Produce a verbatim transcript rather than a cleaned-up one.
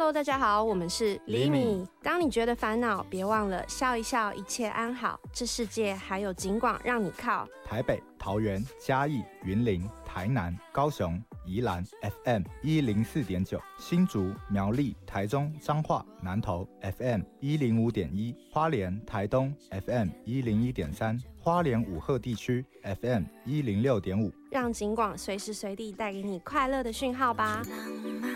Hello， 大家好，我们是厘米。 当你觉得烦恼，别忘了笑一笑，一切安好。这世界还有景广让你靠。 台北、桃园、嘉义、云林、台南、高雄、宜兰 F M 一零四点九，新竹、苗栗、台中、彰化、南投 F M 一零五点一，花莲、台东 F M 一零一点三，花莲武鹤地区 F M 一零六点五， 让景广随时随地带给你快乐的讯号吧。